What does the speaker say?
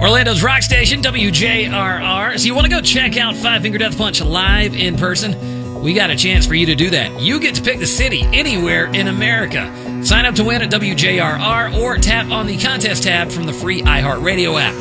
Orlando's rock station, WJRR. So you want to go check out Five Finger Death Punch live in person? We got a chance for you to do that. You get to pick the city anywhere in America. Sign up to win at WJRR or tap on the contest tab from the free iHeartRadio app.